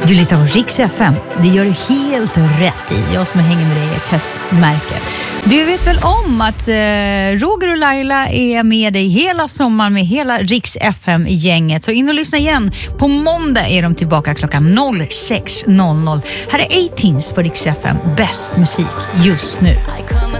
Du lyssnar på Rix FM. Det gör du helt rätt i. Jag som hänger med dig är ett testmärke. Du vet väl om att Roger och Laila är med dig hela sommaren med hela Rix FM-gänget. Så in och lyssna igen. På måndag är de tillbaka klockan 06.00. Här är 18s på Rix FM. Bäst musik just nu.